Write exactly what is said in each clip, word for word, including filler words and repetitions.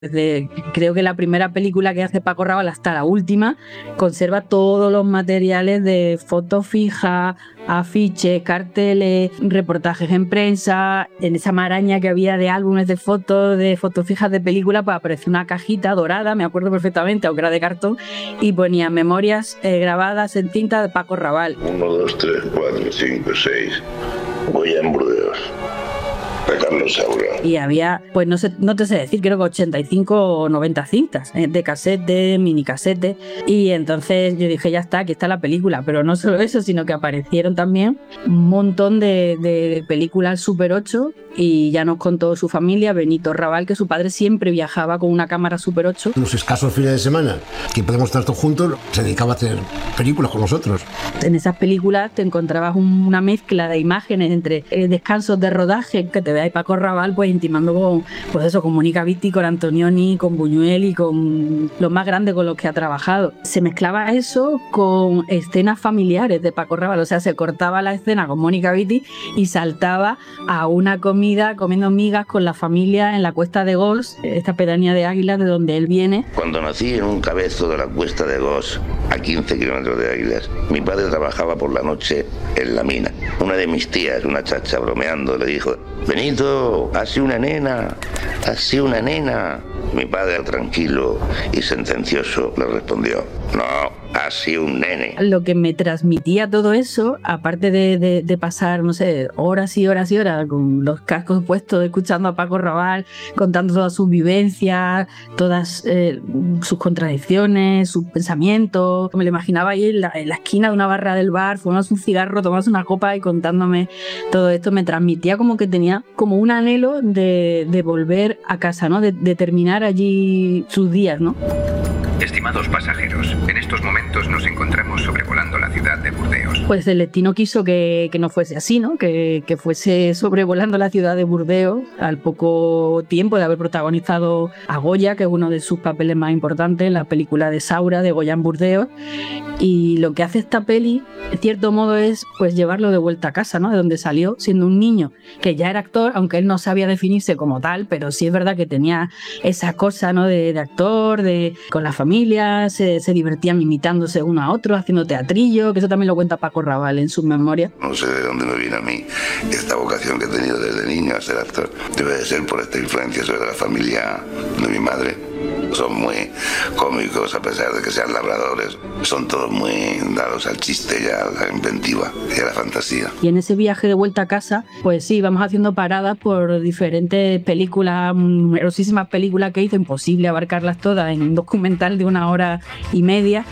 Desde, creo que la primera película que hace Paco Rabanal hasta la última conserva todos los materiales de fotos fijas, afiches, carteles, reportajes en prensa. En esa maraña que había de álbumes de fotos, de fotos fijas de películas, pues apareció una cajita dorada, me acuerdo perfectamente, aunque era de cartón, y ponía memorias eh, grabadas en tinta de Paco Rabanal. uno, dos, tres, cuatro, cinco, seis. Voy a Burdeos. Carlos Saura. Y había, pues no sé, no te sé decir, creo que ochenta y cinco o noventa cintas eh, de cassette, de mini cassette. Y entonces yo dije, ya está, aquí está la película. Pero no solo eso, sino que aparecieron también un montón de, de películas Super ocho. Y ya nos contó su familia, Benito Raval, que su padre siempre viajaba con una cámara Super ocho. Los escasos fines de semana que podemos estar todos juntos, se dedicaba a hacer películas con nosotros. En esas películas te encontrabas una mezcla de imágenes entre eh, descansos de rodaje, que te veáis Paco Rabanal pues intimando con, pues eso, con Mónica Vitti, con Antonioni, con Buñuel y con los más grandes con los que ha trabajado. Se mezclaba eso con escenas familiares de Paco Rabanal, o sea, se cortaba la escena con Mónica Vitti y saltaba a una comida comiendo migas con la familia en la Cuesta de Gos, esta pedanía de Águilas de donde él viene. Cuando nací en un cabezo de la Cuesta de Gos, a quince kilómetros de Águilas, mi padre trabajaba por la noche en la mina. Una de mis tías, una chacha bromeando, le dijo: Benito, así una nena, así una nena. Mi padre, tranquilo y sentencioso, le respondió: no, así un nene. Lo que me transmitía todo eso, aparte de, de, de pasar, no sé, horas y horas y horas con los cascos puestos, escuchando a Paco Rabanal, contando todas sus vivencias, todas eh, sus contradicciones, sus pensamientos. Me lo imaginaba ahí en la, en la esquina de una barra del bar, fumándose un cigarro, tomándose una copa y contándome todo esto. Me transmitía como que tenía como un anhelo de, de volver a casa, ¿no? De, de terminar allí sus días, ¿no? Estimados pasajeros, en estos momentos nos encontramos sobrevolando la ciudad de Burdeos. Pues el destino quiso que, que no fuese así, ¿no? Que, que fuese sobrevolando la ciudad de Burdeos al poco tiempo de haber protagonizado a Goya, que es uno de sus papeles más importantes en la película de Saura, de Goya en Burdeos. Y lo que hace esta peli, en cierto modo, es pues llevarlo de vuelta a casa, ¿no? De donde salió siendo un niño, que ya era actor, aunque él no sabía definirse como tal, pero sí es verdad que tenía esa cosa, ¿no? De, de actor, de con la familia. Se, se divertían imitándose uno a otro, haciendo teatrillo, que eso también lo cuenta Paco Rabanal en sus memorias. No sé de dónde me viene a mí esta vocación que he tenido desde niño a ser actor. Debe de ser por esta influencia sobre la familia de mi madre. Son muy cómicos, a pesar de que sean labradores. Son todos muy dados al chiste y a la inventiva y a la fantasía. Y en ese viaje de vuelta a casa, pues sí, vamos haciendo paradas por diferentes películas, numerosísimas películas que hizo, imposible abarcarlas todas en un documental de una hora y media.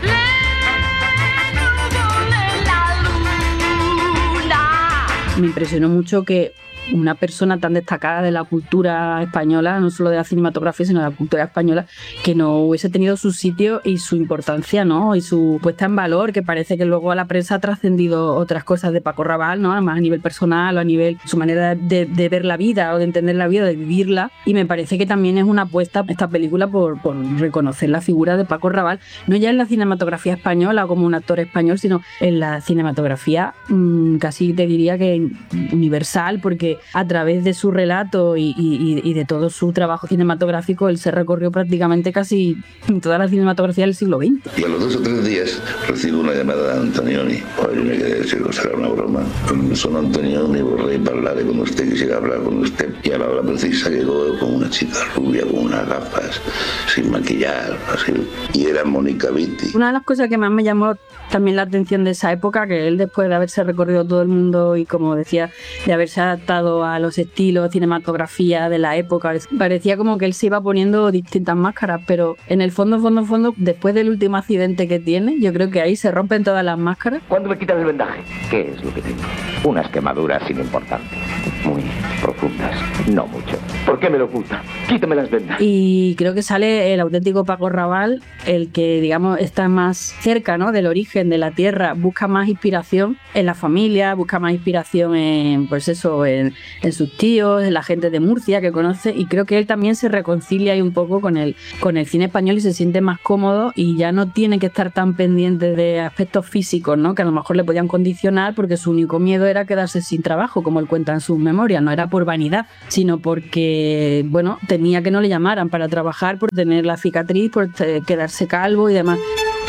Me impresionó mucho que una persona tan destacada de la cultura española, no solo de la cinematografía, sino de la cultura española, que no hubiese tenido su sitio y su importancia, ¿no? Y su puesta en valor, que parece que luego a la prensa ha trascendido otras cosas de Paco Rabanal, ¿no? Además a nivel personal o a nivel su manera de, de ver la vida o de entender la vida, de vivirla. Y me parece que también es una apuesta esta película por, por reconocer la figura de Paco Rabanal, no ya en la cinematografía española o como un actor español, sino en la cinematografía mmm, casi te diría que universal, porque a través de su relato y, y, y de todo su trabajo cinematográfico, él se recorrió prácticamente casi toda la cinematografía del siglo veinte. Y a los dos o tres días recibo una llamada de Antonioni. Hoy me quedé decir, será una broma. Sono Antonioni, vorrei parlare con usted, quisiera hablar con usted. Y a la hora precisa llegó con una chica rubia, con unas gafas, sin maquillar, así. Y era Mónica Vitti. Una de las cosas que más me llamó también la atención de esa época, que él, después de haberse recorrido todo el mundo y, como decía, de haberse adaptado a los estilos, cinematografía de la época, parecía como que él se iba poniendo distintas máscaras, pero en el fondo, fondo, fondo, después del último accidente que tiene, yo creo que ahí se rompen todas las máscaras. ¿Cuándo me quitan el vendaje? ¿Qué es lo que tengo? Unas quemaduras sin importancia, muy profundas, no mucho. ¿Por qué me lo oculta? Quítame las vendas. Y creo que sale el auténtico Paco Rabanal, el que, digamos, está más cerca, ¿no?, del origen de la tierra, busca más inspiración en la familia, busca más inspiración en, pues eso, en, en sus tíos, en la gente de Murcia que conoce, y creo que él también se reconcilia ahí un poco con el, con el cine español y se siente más cómodo y ya no tiene que estar tan pendiente de aspectos físicos, ¿no?, que a lo mejor le podían condicionar, porque su único miedo era quedarse sin trabajo, como él cuenta en sus memorias, no era por vanidad maternidad, sino porque, bueno, tenía que no le llamaran para trabajar por tener la cicatriz, por quedarse calvo y demás.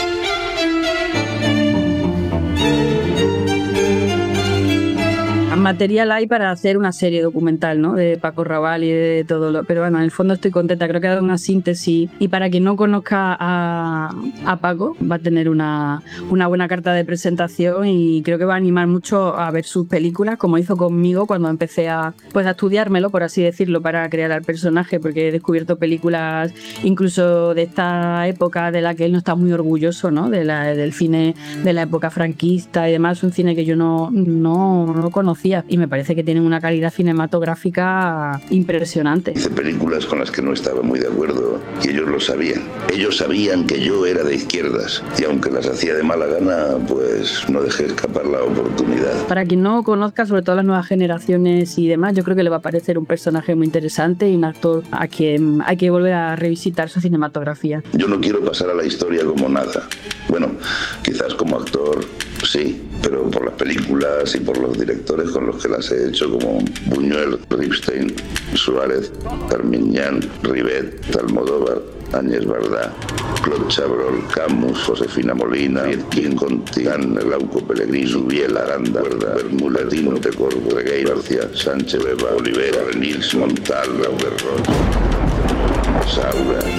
Material hay para hacer una serie documental, ¿no? De Paco Rabanne y de todo lo... Pero bueno, en el fondo estoy contenta, creo que ha dado una síntesis y para quien no conozca a, a Paco va a tener una, una buena carta de presentación y creo que va a animar mucho a ver sus películas, como hizo conmigo cuando empecé a, pues, a estudiármelo, por así decirlo, para crear al personaje, porque he descubierto películas incluso de esta época de la que él no está muy orgulloso, ¿no? De la, del cine de la época franquista y demás, un cine que yo no, no, no conocía. Y me parece que tienen una calidad cinematográfica impresionante. Hice películas con las que no estaba muy de acuerdo y ellos lo sabían. Ellos sabían que yo era de izquierdas y aunque las hacía de mala gana, pues no dejé escapar la oportunidad. Para quien no conozca, sobre todo las nuevas generaciones y demás, yo creo que le va a parecer un personaje muy interesante y un actor a quien hay que volver a revisitar su cinematografía. Yo no quiero pasar a la historia como nada. Bueno, quizás como actor sí, pero por las películas y por los directores con los que las he hecho, como Buñuel, Ripstein, Suárez, Carmiñán, Ribet, Almodóvar, Áñez Bardá, Claude Chabrol, Camus, Josefina Molina, Vietquín, Contigán, Glauco Pellegrini, Subiel, Aranda, Bermúdez, Latino, Tecor, Regueira, García, Sánchez, Beba, Olivera, Renils, Montal, Lauderroch, Saura.